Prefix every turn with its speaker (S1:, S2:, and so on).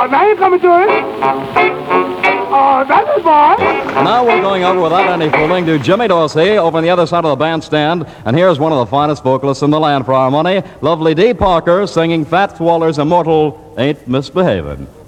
S1: now you're coming to it. That's it, boy.
S2: Now we're going over without any fooling to Jimmy Dorsey over on the other side of the bandstand. And here's one of the finest vocalists in the land for our money, lovely Dee Parker, singing Fats Waller's immortal Ain't Misbehavin'.